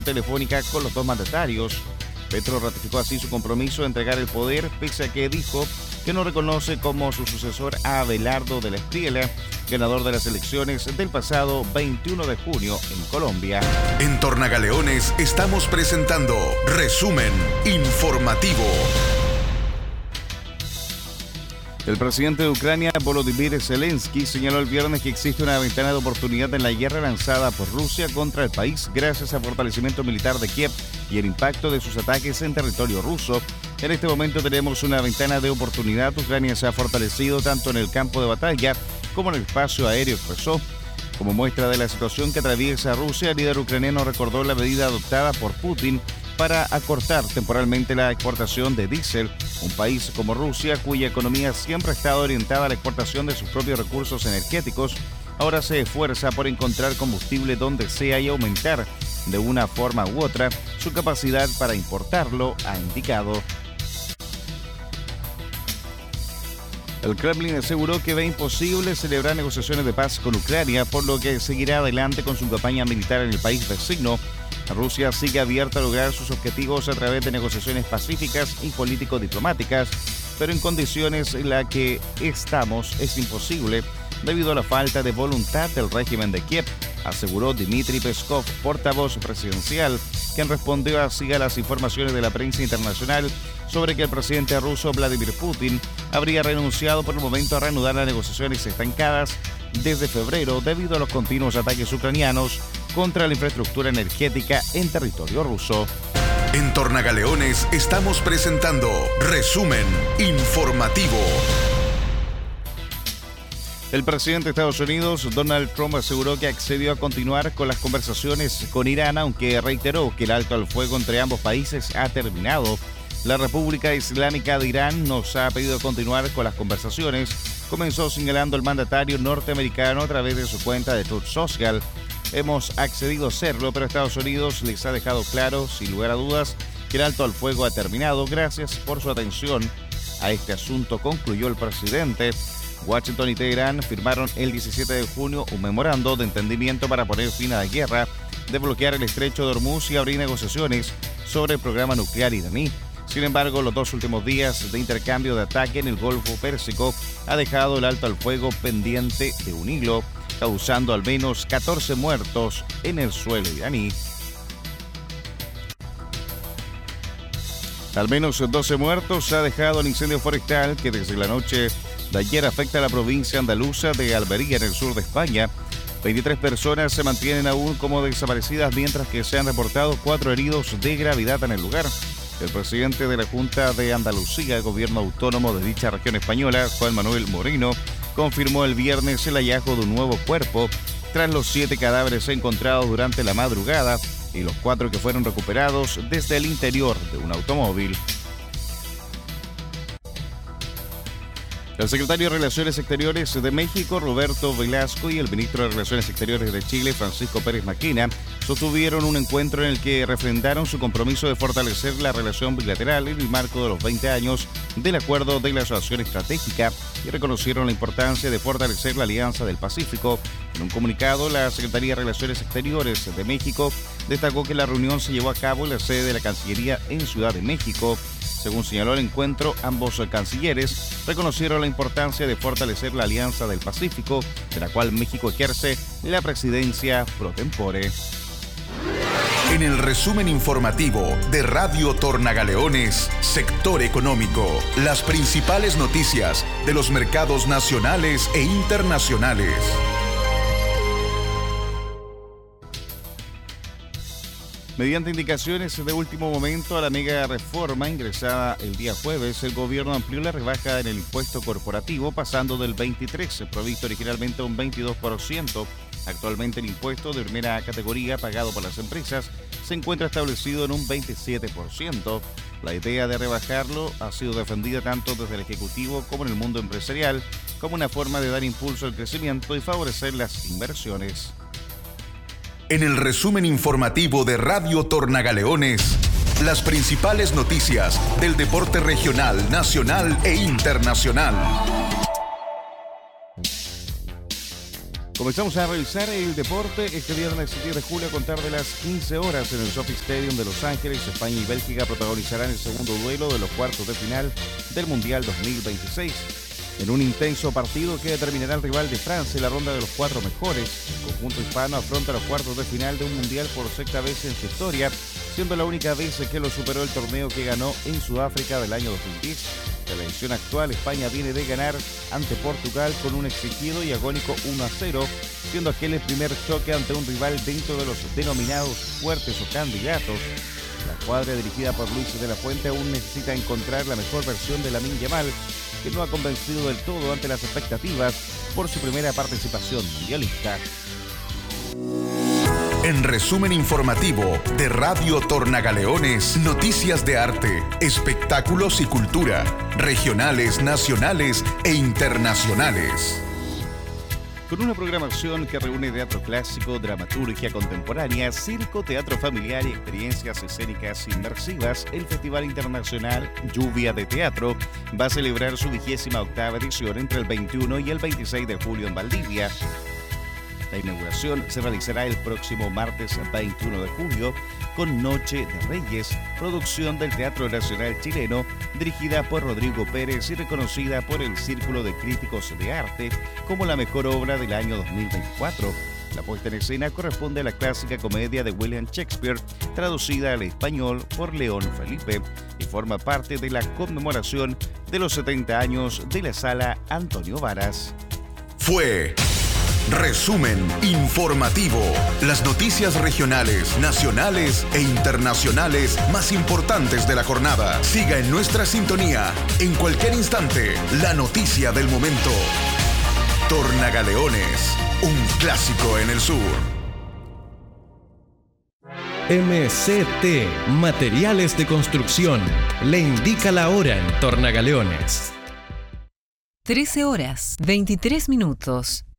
telefónica con los dos mandatarios. Petro ratificó así su compromiso de entregar el poder, pese a que dijo que no reconoce como su sucesor a Abelardo de la Espriella, ganador de las elecciones del pasado 21 de junio en Colombia. En Tornagaleones estamos presentando Resumen Informativo. El presidente de Ucrania, Volodymyr Zelensky, señaló el viernes que existe una ventana de oportunidad en la guerra lanzada por Rusia contra el país gracias al fortalecimiento militar de Kiev y el impacto de sus ataques en territorio ruso. En este momento tenemos una ventana de oportunidad. Ucrania se ha fortalecido tanto en el campo de batalla como en el espacio aéreo, expresó. Como muestra de la situación que atraviesa Rusia, el líder ucraniano recordó la medida adoptada por Putin para acortar temporalmente la exportación de diésel. Un país como Rusia, cuya economía siempre ha estado orientada a la exportación de sus propios recursos energéticos, ahora se esfuerza por encontrar combustible donde sea y aumentar de una forma u otra su capacidad para importarlo, ha indicado. El Kremlin aseguró que ve imposible celebrar negociaciones de paz con Ucrania, por lo que seguirá adelante con su campaña militar en el país vecino. Rusia sigue abierta a lograr sus objetivos a través de negociaciones pacíficas y político-diplomáticas, pero en condiciones en las que estamos es imposible debido a la falta de voluntad del régimen de Kiev, aseguró Dmitry Peskov, portavoz presidencial, quien respondió así a las informaciones de la prensa internacional sobre que el presidente ruso Vladimir Putin habría renunciado por el momento a reanudar las negociaciones estancadas desde febrero debido a los continuos ataques ucranianos contra la infraestructura energética en territorio ruso. En Tornagaleones estamos presentando Resumen Informativo. El presidente de Estados Unidos, Donald Trump, aseguró que accedió a continuar con las conversaciones con Irán, aunque reiteró que el alto al fuego entre ambos países ha terminado. La República Islámica de Irán nos ha pedido continuar con las conversaciones, comenzó señalando el mandatario norteamericano a través de su cuenta de Truth Social. Hemos accedido a hacerlo, pero Estados Unidos les ha dejado claro, sin lugar a dudas, que el alto al fuego ha terminado. Gracias por su atención a este asunto, concluyó el presidente. Washington y Teherán firmaron el 17 de junio un memorando de entendimiento para poner fin a la guerra, desbloquear el estrecho de Hormuz y abrir negociaciones sobre el programa nuclear iraní. Sin embargo, los dos últimos días de intercambio de ataque en el Golfo Pérsico ha dejado el alto al fuego pendiente de un hilo, causando al menos 14 muertos en el suelo iraní. Al menos 12 muertos ha dejado el incendio forestal que desde la noche de ayer afecta a la provincia andaluza de Almería, en el sur de España. 23 personas se mantienen aún como desaparecidas, mientras que se han reportado 4 heridos de gravedad en el lugar. El presidente de la Junta de Andalucía, el gobierno autónomo de dicha región española, Juan Manuel Moreno, confirmó el viernes el hallazgo de un nuevo cuerpo tras los 7 cadáveres encontrados durante la madrugada y los 4 que fueron recuperados desde el interior de un automóvil. El secretario de Relaciones Exteriores de México, Roberto Velasco, y el ministro de Relaciones Exteriores de Chile, Francisco Pérez Maquina, sostuvieron un encuentro en el que refrendaron su compromiso de fortalecer la relación bilateral en el marco de los 20 años del Acuerdo de la Asociación Estratégica y reconocieron la importancia de fortalecer la Alianza del Pacífico. En un comunicado, la Secretaría de Relaciones Exteriores de México destacó que la reunión se llevó a cabo en la sede de la Cancillería en Ciudad de México. Según señaló el encuentro, ambos cancilleres reconocieron la importancia de fortalecer la Alianza del Pacífico, de la cual México ejerce la presidencia pro tempore. En el resumen informativo de Radio Tornagaleones, Sector Económico, las principales noticias de los mercados nacionales e internacionales. Mediante indicaciones de último momento a la mega reforma ingresada el día jueves, el gobierno amplió la rebaja en el impuesto corporativo, pasando del 23%, previsto originalmente a un 22%. Actualmente el impuesto de primera categoría pagado por las empresas se encuentra establecido en un 27%. La idea de rebajarlo ha sido defendida tanto desde el Ejecutivo como en el mundo empresarial como una forma de dar impulso al crecimiento y favorecer las inversiones. En el resumen informativo de Radio Tornagaleones, las principales noticias del deporte regional, nacional e internacional. Comenzamos a revisar el deporte este viernes 10 de julio a contar de las 15 horas en el SoFi Stadium de Los Ángeles. España y Bélgica protagonizarán el segundo duelo de los cuartos de final del Mundial 2026. En un intenso partido que determinará el rival de Francia en la ronda de los 4 mejores, el conjunto hispano afronta los cuartos de final de un Mundial por sexta vez en su historia, siendo la única vez que lo superó el torneo que ganó en Sudáfrica del año 2010. En la edición actual, España viene de ganar ante Portugal con un exigido y agónico 1-0, siendo aquel el primer choque ante un rival dentro de los denominados fuertes o candidatos. La cuadra dirigida por Luis de la Fuente aún necesita encontrar la mejor versión de Lamine Yamal, que no ha convencido del todo ante las expectativas por su primera participación mundialista. En resumen informativo de Radio Tornagaleones, noticias de arte, espectáculos y cultura, regionales, nacionales e internacionales. Con una programación que reúne teatro clásico, dramaturgia contemporánea, circo, teatro familiar y experiencias escénicas inmersivas, el Festival Internacional Lluvia de Teatro va a celebrar su 28ª edición entre el 21 y el 26 de julio en Valdivia. La inauguración se realizará el próximo martes 21 de julio con Noche de Reyes, producción del Teatro Nacional Chileno, dirigida por Rodrigo Pérez y reconocida por el Círculo de Críticos de Arte como la mejor obra del año 2024. La puesta en escena corresponde a la clásica comedia de William Shakespeare, traducida al español por León Felipe, y forma parte de la conmemoración de los 70 años de la Sala Antonio Varas. Fue Resumen informativo. Las noticias regionales, nacionales e internacionales más importantes de la jornada. Siga en nuestra sintonía. En cualquier instante, la noticia del momento. Tornagaleones, un clásico en el sur. MCT, Materiales de Construcción. Le indica la hora en Tornagaleones. 13 horas, 23 minutos.